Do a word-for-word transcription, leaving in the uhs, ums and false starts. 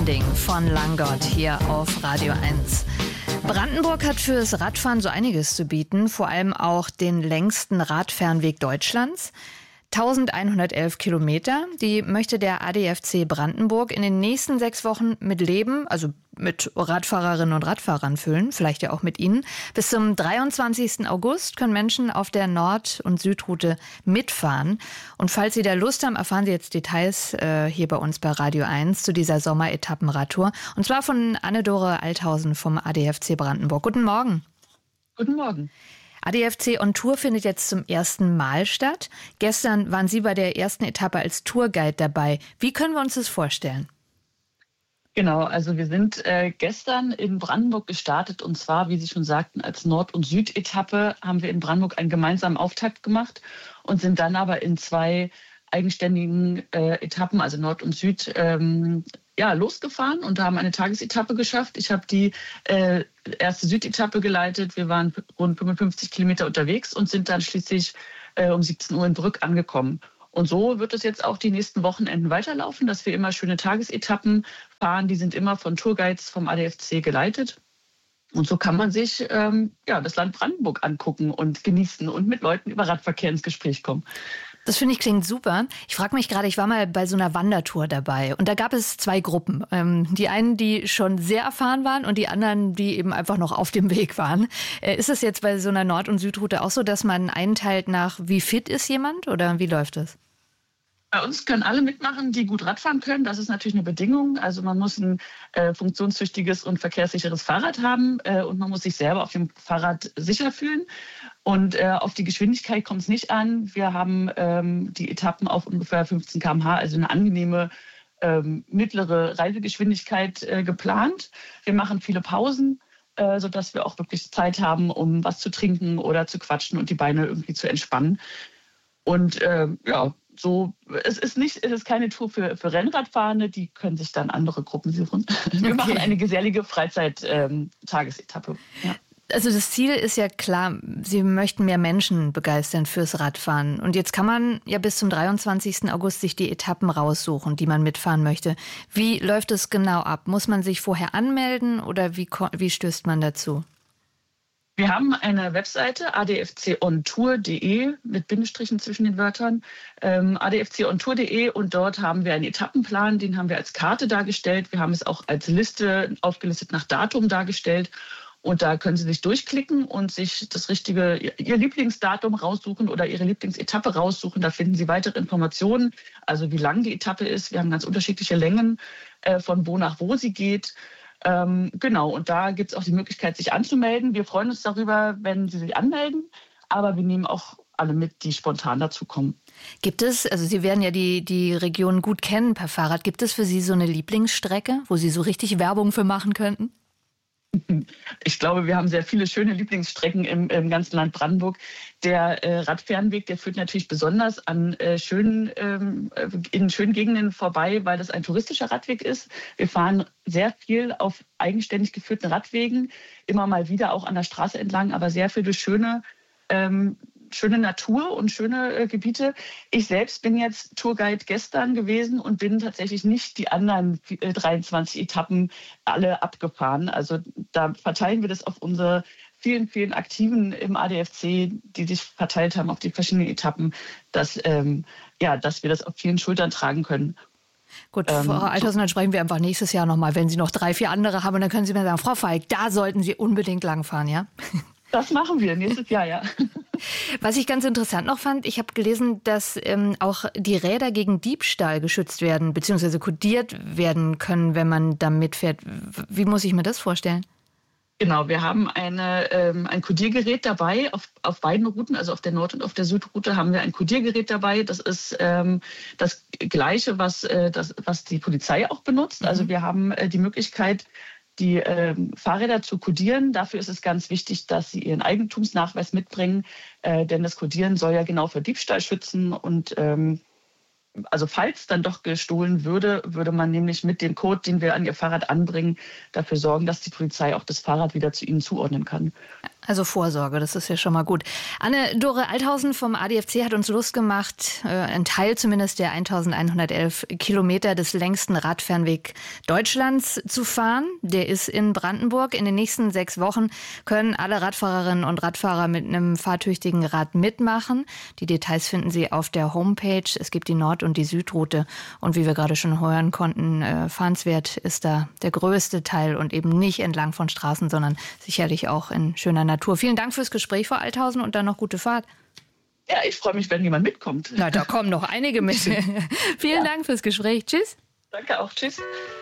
Trending von Langott hier auf Radio eins. Brandenburg hat fürs Radfahren so einiges zu bieten, vor allem auch den längsten Radfernweg Deutschlands. eintausendeinhundertelf Kilometer, die möchte der A D F C Brandenburg in den nächsten sechs Wochen mit Leben, also mit Radfahrerinnen und Radfahrern füllen, vielleicht ja auch mit Ihnen. Bis zum dreiundzwanzigsten August können Menschen auf der Nord- und Südroute mitfahren. Und falls Sie da Lust haben, erfahren Sie jetzt Details äh, hier bei uns bei Radio eins zu dieser Sommeretappenradtour. Und zwar von Anne-Dore Althausen vom A D F C Brandenburg. Guten Morgen. Guten Morgen. A D F C on Tour findet jetzt zum ersten Mal statt. Gestern waren Sie bei der ersten Etappe als Tourguide dabei. Wie können wir uns das vorstellen? Genau, also wir sind äh, gestern in Brandenburg gestartet und zwar, wie Sie schon sagten, als Nord- und Südetappe haben wir in Brandenburg einen gemeinsamen Auftakt gemacht und sind dann aber in zwei eigenständigen äh, Etappen, also Nord und Süd, ähm, ja, losgefahren und haben eine Tagesetappe geschafft. Ich habe die äh, erste Südetappe geleitet. Wir waren rund fünfundfünfzig Kilometer unterwegs und sind dann schließlich äh, um siebzehn Uhr in Brück angekommen. Und so wird es jetzt auch die nächsten Wochenenden weiterlaufen, dass wir immer schöne Tagesetappen fahren. Die sind immer von Tourguides vom A D F C geleitet. Und so kann man sich ähm, ja, das Land Brandenburg angucken und genießen und mit Leuten über Radverkehr ins Gespräch kommen. Das finde ich klingt super. Ich frage mich gerade, ich war mal bei so einer Wandertour dabei und da gab es zwei Gruppen. Ähm, die einen, die schon sehr erfahren waren und die anderen, die eben einfach noch auf dem Weg waren. Äh, ist es jetzt bei so einer Nord- und Südroute auch so, dass man einteilt nach, wie fit ist jemand oder wie läuft das? Bei uns können alle mitmachen, die gut Radfahren können. Das ist natürlich eine Bedingung. Also man muss ein äh, funktionstüchtiges und verkehrssicheres Fahrrad haben äh, und man muss sich selber auf dem Fahrrad sicher fühlen. Und äh, auf die Geschwindigkeit kommt es nicht an. Wir haben ähm, die Etappen auf ungefähr fünfzehn Kilometer pro Stunde, also eine angenehme ähm, mittlere Reisegeschwindigkeit äh, geplant. Wir machen viele Pausen, äh, sodass wir auch wirklich Zeit haben, um was zu trinken oder zu quatschen und die Beine irgendwie zu entspannen. Und äh, ja, so, es ist nicht, es ist keine Tour für, für Rennradfahrende, die können sich dann andere Gruppen suchen. Wir okay. machen eine gesellige Freizeit-Tagesetappe. Ähm, ja. Also das Ziel ist ja klar, Sie möchten mehr Menschen begeistern fürs Radfahren. Und jetzt kann man ja bis zum dreiundzwanzigsten August sich die Etappen raussuchen, die man mitfahren möchte. Wie läuft es genau ab? Muss man sich vorher anmelden oder wie, wie stößt man dazu? Wir haben eine Webseite, a d f c on tour punkt d e, mit Bindestrichen zwischen den Wörtern, ähm, a d f c on tour punkt d e, und dort haben wir einen Etappenplan, den haben wir als Karte dargestellt. Wir haben es auch als Liste aufgelistet nach Datum dargestellt. Und da können Sie sich durchklicken und sich das richtige, Ihr Lieblingsdatum raussuchen oder Ihre Lieblingsetappe raussuchen. Da finden Sie weitere Informationen, also wie lang die Etappe ist. Wir haben ganz unterschiedliche Längen, äh, von wo nach wo sie geht. Ähm, genau, und da gibt es auch die Möglichkeit, sich anzumelden. Wir freuen uns darüber, wenn Sie sich anmelden, aber wir nehmen auch alle mit, die spontan dazukommen. Gibt es, also Sie werden ja die, die Region gut kennen per Fahrrad, gibt es für Sie so eine Lieblingsstrecke, wo Sie so richtig Werbung für machen könnten? Ich glaube, wir haben sehr viele schöne Lieblingsstrecken im, im ganzen Land Brandenburg. Der äh, Radfernweg, der führt natürlich besonders an äh, schönen, ähm, in schönen Gegenden vorbei, weil das ein touristischer Radweg ist. Wir fahren sehr viel auf eigenständig geführten Radwegen, immer mal wieder auch an der Straße entlang, aber sehr viele schöne ähm, schöne Natur und schöne äh, Gebiete. Ich selbst bin jetzt Tourguide gestern gewesen und bin tatsächlich nicht die anderen äh, dreiundzwanzig Etappen alle abgefahren. Also da verteilen wir das auf unsere vielen, vielen Aktiven im A D F C, die sich verteilt haben auf die verschiedenen Etappen, dass, ähm, ja, dass wir das auf vielen Schultern tragen können. Gut, ähm, Frau Althausen, dann sprechen wir einfach nächstes Jahr nochmal, wenn Sie noch drei, vier andere haben. Und dann können Sie mir sagen, Frau Falk, da sollten Sie unbedingt langfahren, ja? Das machen wir nächstes Jahr, ja. Was ich ganz interessant noch fand, ich habe gelesen, dass ähm, auch die Räder gegen Diebstahl geschützt werden, beziehungsweise kodiert werden können, wenn man da mitfährt. Wie muss ich mir das vorstellen? Genau, wir haben eine, ähm, ein Kodiergerät dabei auf, auf beiden Routen, also auf der Nord- und auf der Südroute haben wir ein Kodiergerät dabei. Das ist ähm, das Gleiche, was, äh, das, was die Polizei auch benutzt. Mhm. Also wir haben äh, die Möglichkeit, die ähm, Fahrräder zu kodieren. Dafür ist es ganz wichtig, dass sie ihren Eigentumsnachweis mitbringen, äh, denn das Kodieren soll ja genau vor Diebstahl schützen. Und ähm, also falls dann doch gestohlen würde, würde man nämlich mit dem Code, den wir an ihr Fahrrad anbringen, dafür sorgen, dass die Polizei auch das Fahrrad wieder zu ihnen zuordnen kann. Also Vorsorge, das ist ja schon mal gut. Anne-Dore Althausen vom A D F C hat uns Lust gemacht, äh, ein Teil zumindest der eintausendeinhundertelf Kilometer des längsten Radfernweg Deutschlands zu fahren. Der ist in Brandenburg. In den nächsten sechs Wochen können alle Radfahrerinnen und Radfahrer mit einem fahrtüchtigen Rad mitmachen. Die Details finden Sie auf der Homepage. Es gibt die Nord- und die Südroute. Und wie wir gerade schon hören konnten, äh, fahrenswert ist da der größte Teil und eben nicht entlang von Straßen, sondern sicherlich auch in schöner Natur. Vielen Dank fürs Gespräch, Frau Althausen, und dann noch gute Fahrt. Ja, ich freue mich, wenn jemand mitkommt. Na, da kommen noch einige mit. Vielen ja. Dank fürs Gespräch. Tschüss. Danke auch. Tschüss.